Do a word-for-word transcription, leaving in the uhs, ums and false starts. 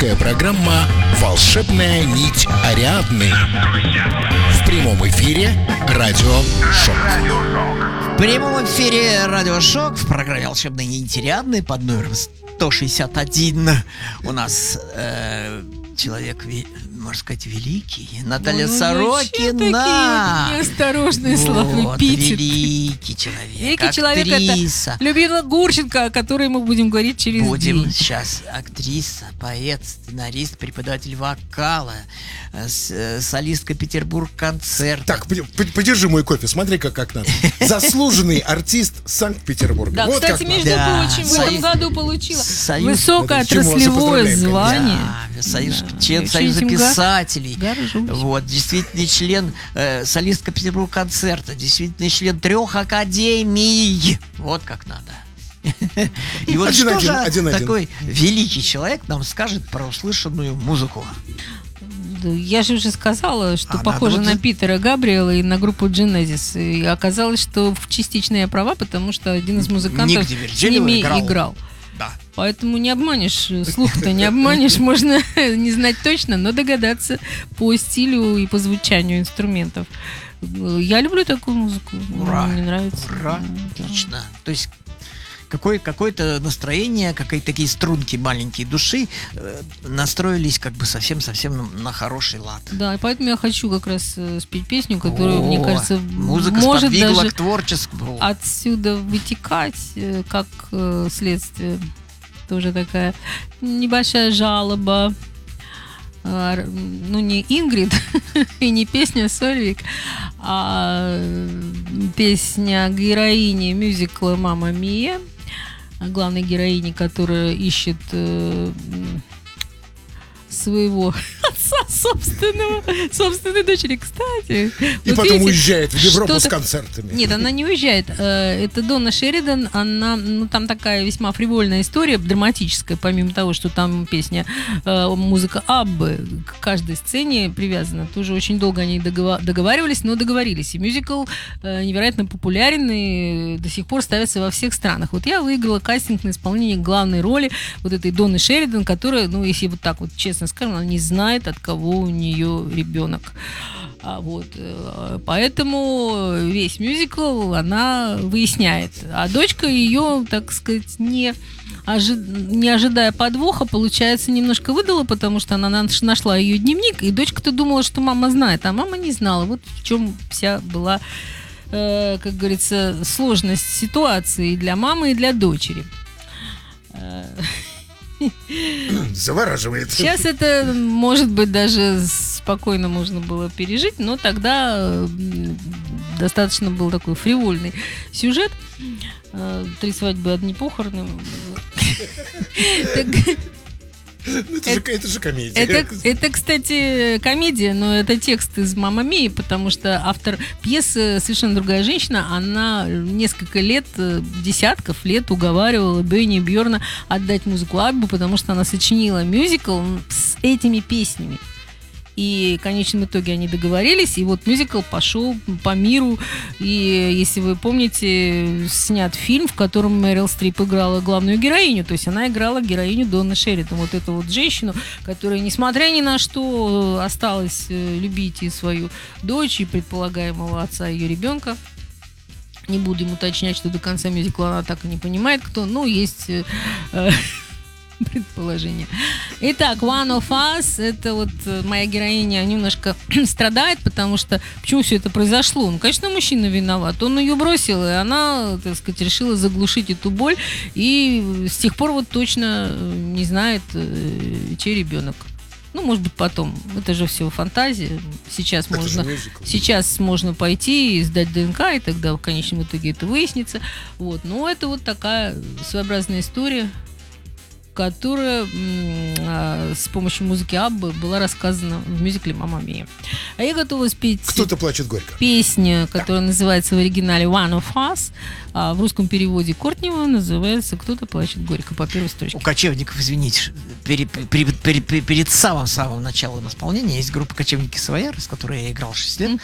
авторская программа «Волшебная нить Ариадны». В прямом эфире Радио Шок. В прямом эфире Радио Шок в программе «Волшебная нить Ариадны» под номером сто шестьдесят один у нас э, человек, можно сказать, великий, Наталья ну, Сорокина. Такие неосторожные слова, вот, эпитет. Великий человек, Великий человек — это Людмила Гурченко, о которой мы будем говорить через Будем день. сейчас. Актриса, поэт, сценарист, преподаватель вокала, э, солистка Петербург-концерт. Так, подержи мой кофе, смотри, как, как надо. Заслуженный артист Санкт-Петербурга. Да, вот кстати, как между надо. прочим, в Да, этом союз- году получила союз- высокое Чему вас и отраслевое поздравляем, конечно. звание. Да, союз, Да, член очень Союза этим гор- писателей. горжусь. Вот, действительный член э, солистка Петербург-концерта, действительный член трех академий. Вот как надо. И вот что Один-один, же один-один. такой великий человек нам скажет про услышанную музыку? Да, я же уже сказала, что А, похоже надо на вот- Питера Габриэла и на группу Genesis. И оказалось, что частично я права, потому что один из музыкантов Ник с Диверджилио ними играл. играл. Да. Поэтому не обманешь, слух-то не обманешь, можно не знать точно, но догадаться по стилю и по звучанию инструментов. Я люблю такую музыку, Ура! мне нравится. Ура! Да. Отлично. То есть какое, какое-то настроение, какие-то такие струнки маленькие души э, настроились как бы совсем-совсем на, на хороший лад. Да, и поэтому я хочу как раз э, спеть песню, которая, О, мне кажется, музыка может сподвигла даже к творчеству. отсюда вытекать э, как э, следствие. Тоже такая небольшая жалоба. А, р- ну, не Ингрид и не песня Сольвик, а э, песня героини мюзикла «Мамма Мия», главной героини, которая ищет э, м, своего отца собственного, собственной дочери, кстати. И Вот потом видите, уезжает в Европу что-то- с концертами. Нет, она не уезжает. Э, Это Донна Шеридан. Она, ну, там такая весьма фривольная история, драматическая, помимо того, что там песня, э, музыка Аббы к каждой сцене привязана. Тоже очень долго они догова- договаривались, но договорились. И мюзикл э, невероятно популярен и до сих пор ставится во всех странах. Вот я выиграла кастинг на исполнение главной роли вот этой Донны Шеридан, которая, ну, если вот так вот честно скажем, она не знает, от кого у нее ребенок. А вот, э, поэтому весь мюзикл она выясняет. А дочка ее, так сказать, не, ожи- не ожидая подвоха, получается, немножко выдала, потому что она наш- нашла ее дневник, и дочка-то думала, что мама знает, а мама не знала. Вот в чем вся была, э, как говорится, сложность ситуации и для мамы, и для дочери. Э, Завораживает. Сейчас это, может быть, даже спокойно можно было пережить, но тогда м, достаточно был такой фривольный сюжет. Э, Три свадьбы, одни похороны. Так, Ну, это, же, это же комедия. Это, это, кстати, комедия, но это текст из «Мамма Мии», потому что автор пьесы совершенно другая женщина. Она несколько лет, э, десятков лет уговаривала Бенни Бьорна отдать музыку Аббу, потому что она сочинила мюзикл с этими песнями. И в конечном итоге они договорились, и вот мюзикл пошел по миру. И, если вы помните, снят фильм, в котором Мэрил Стрип играла главную героиню. То есть она играла героиню Донны Шеридан. Вот эту вот женщину, которая, несмотря ни на что, осталась э, любить и свою дочь, и предполагаемого отца ее ребенка. Не будем уточнять, что до конца мюзикла она так и не понимает, кто. Ну, есть... э, э, предположение. Итак, One of Us, это вот э, моя героиня немножко страдает, потому что почему все это произошло? Ну, конечно, мужчина виноват. Он ее бросил, и она, так сказать, решила заглушить эту боль, и с тех пор вот точно э, не знает, э, чей ребенок. Ну, может быть, потом. Это же все фантазия. Сейчас Это можно... же мюзикл. Сейчас можно пойти и сдать ДНК, и тогда в конечном итоге это выяснится. Вот. Но это вот такая своеобразная история, которая м, а, с помощью музыки Аббы была рассказана в мюзикле «Мамма Мия». А я готова спеть Кто-то плачет горько. песню, которая называется в оригинале «One of Us», а в русском переводе Кортнева называется «Кто-то плачет горько» по первой строчке. У кочевников, извините, пере- пере- пере- пере- перед самым-самым началом исполнения есть группа «Кочевники Савояр», с которой я играл шесть лет.